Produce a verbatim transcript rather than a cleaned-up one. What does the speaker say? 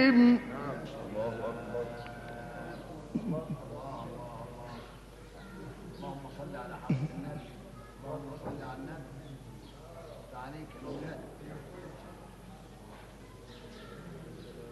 عليهم. اللهم صل على حضرة النبي. اللهم صل على النبي. عليك يا مولانا.